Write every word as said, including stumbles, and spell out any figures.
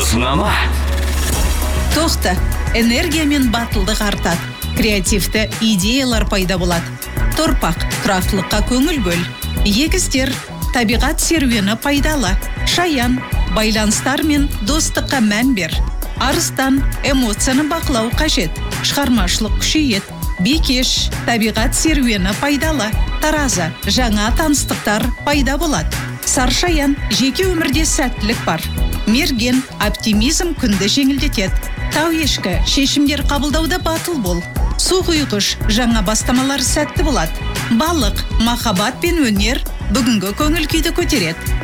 ұсынама. Тоқта, энергия мен батылдық артады. Креативті идеялар пайда болады. Торпақ, тұрақтылыққа көңіл бөл. Егістер, табиғат серуені пайдалы. Шаян, байланыстар мен достыққа мән бер. Арыстан, эмоцияны бақылау қажет. Шығармашылық күшейет. Бикеш, табиғат серуені пайдалы. Таразы, жаңа таныстықтар пайда болады. Саршаян, жеке өмірде сәттілік бар. Мерген, оптимизм күнді жеңілдетеді. Тау ешкі, шешімдер қабылдауда батыл бол. Су құйғыш, жаңа бастамалар сәтті болады. Балық, махаббат пен өнер бүгінгі көңіл күйді көтереді.